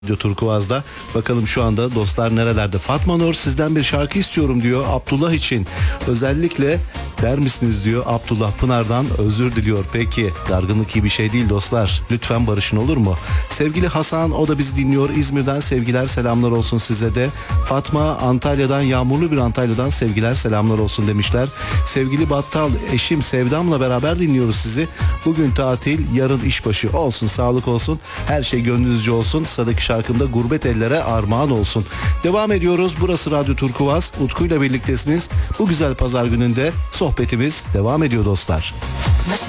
Radyo Turkuaz'da. Bakalım şu anda dostlar nerelerde? Fatma Nur sizden bir şarkı istiyorum diyor Abdullah için. Özellikle der misiniz diyor Abdullah Pınar'dan özür diliyor. Peki dargınlık iyi bir şey değil dostlar. Lütfen barışın olur mu? Sevgili Hasan o da bizi dinliyor. İzmir'den sevgiler selamlar olsun size de. Fatma Antalya'dan yağmurlu bir Antalya'dan sevgiler selamlar olsun demişler. Sevgili Battal eşim Sevdam'la beraber dinliyoruz sizi. Bugün tatil yarın işbaşı olsun sağlık olsun. Her şey gönlünüzce olsun. Sıradaki şarkımda gurbet ellere armağan olsun. Devam ediyoruz. Burası Radyo Turkuaz. Utku'yla birliktesiniz. Bu güzel pazar gününde sohbetimiz devam ediyor dostlar. Nasıl